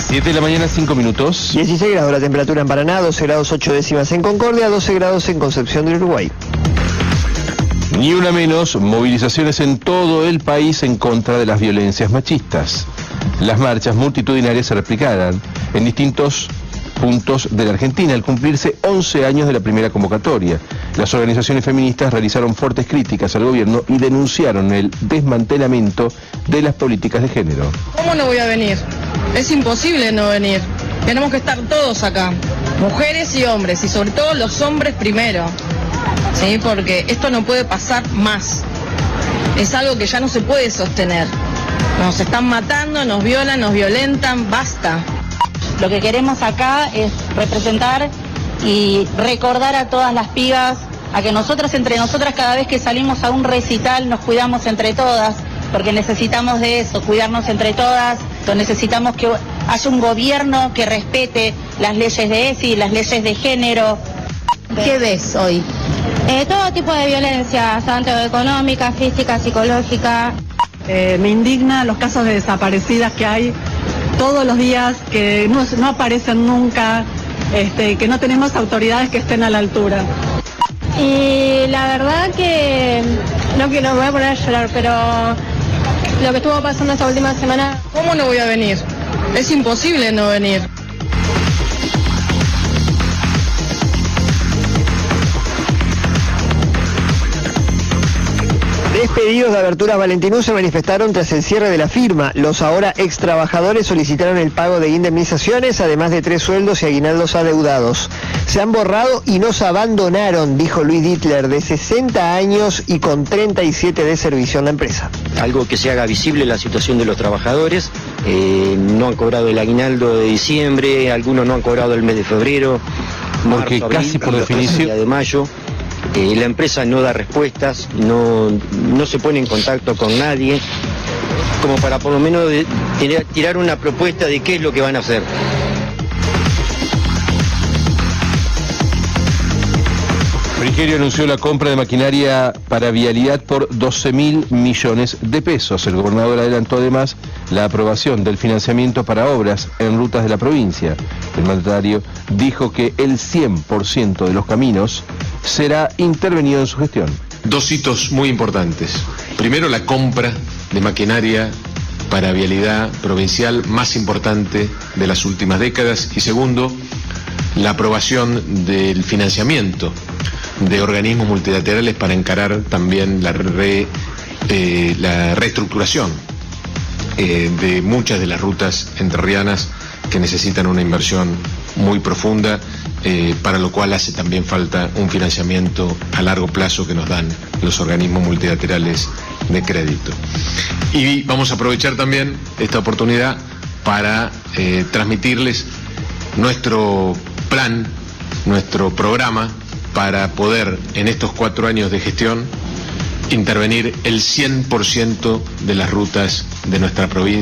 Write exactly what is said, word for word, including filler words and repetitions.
siete de la mañana, cinco minutos. dieciséis grados la temperatura en Paraná, doce grados ocho décimas en Concordia, doce grados en Concepción del Uruguay. Ni una menos, movilizaciones en todo el país en contra de las violencias machistas. Las marchas multitudinarias se replicarán en distintos puntos de la Argentina al cumplirse once años de la primera convocatoria. Las organizaciones feministas realizaron fuertes críticas al gobierno y denunciaron el desmantelamiento de las políticas de género. ¿Cómo no voy a venir? Es imposible no venir. Tenemos que estar todos acá, mujeres y hombres, y sobre todo los hombres primero, ¿sí? Porque esto no puede pasar más. Es algo que ya no se puede sostener. Nos están matando, nos violan, nos violentan, basta. Lo que queremos acá es representar y recordar a todas las pibas, a que nosotras entre nosotras cada vez que salimos a un recital nos cuidamos entre todas, porque necesitamos de eso, cuidarnos entre todas, necesitamos que haya un gobierno que respete las leyes de E S I, las leyes de género. ¿Qué ves hoy? Eh, todo tipo de violencia, tanto económica, física, psicológica. Eh, me indigna los casos de desaparecidas que hay todos los días, que no, no aparecen nunca, este, que no tenemos autoridades que estén a la altura. Y la verdad que no que no me voy a poner a llorar, pero lo que estuvo pasando esta última semana. ¿Cómo no voy a venir? Es imposible no venir. Despedidos de Aberturas Valentinú se manifestaron tras el cierre de la firma. Los ahora ex trabajadores solicitaron el pago de indemnizaciones, además de tres sueldos y aguinaldos adeudados. Se han borrado y nos abandonaron, dijo Luis Dittler, de sesenta años y con treinta y siete de servicio en la empresa. Algo que se haga visible la situación de los trabajadores. Eh, no han cobrado el aguinaldo de diciembre, algunos no han cobrado el mes de febrero, porque marzo, casi abril, por definición de mayo. Eh, la empresa no da respuestas, no, no se pone en contacto con nadie, como para por lo menos de, de, tirar una propuesta de qué es lo que van a hacer. Frigerio anunció la compra de maquinaria para vialidad por doce mil millones de pesos. El gobernador adelantó además la aprobación del financiamiento para obras en rutas de la provincia. El mandatario dijo que el cien por ciento de los caminos será intervenido en su gestión. Dos hitos muy importantes. Primero, la compra de maquinaria para vialidad provincial más importante de las últimas décadas. Y segundo, la aprobación del financiamiento de organismos multilaterales para encarar también la, re, eh, la reestructuración eh, de muchas de las rutas entrerrianas que necesitan una inversión muy profunda, eh, para lo cual hace también falta un financiamiento a largo plazo que nos dan los organismos multilaterales de crédito. Y vamos a aprovechar también esta oportunidad para eh, transmitirles nuestro plan, nuestro programa para poder en estos cuatro años de gestión intervenir el cien por ciento de las rutas de nuestra provincia.